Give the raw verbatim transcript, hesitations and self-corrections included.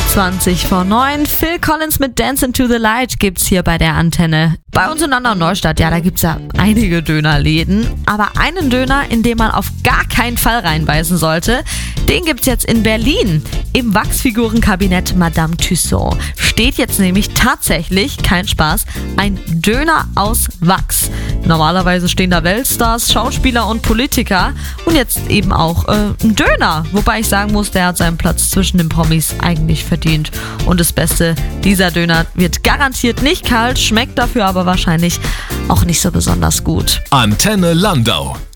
zwanzig vor neun. Phil Collins mit Dance into the Light gibt's hier bei der Antenne. Bei uns in Andau-Neustadt, ja, da gibt's ja einige Dönerläden. Aber einen Döner, in den man auf gar keinen Fall reinbeißen sollte, den gibt's jetzt in Berlin. Im Wachsfigurenkabinett Madame Tussauds steht jetzt nämlich tatsächlich, kein Spaß, ein Döner aus Wachs. Normalerweise stehen da Weltstars, Schauspieler und Politiker und jetzt eben auch äh, ein Döner. Wobei ich sagen muss, der hat seinen Platz zwischen den Promis eigentlich verdient. Und das Beste, dieser Döner wird garantiert nicht kalt, schmeckt dafür aber wahrscheinlich auch nicht so besonders gut. Antenne Landau.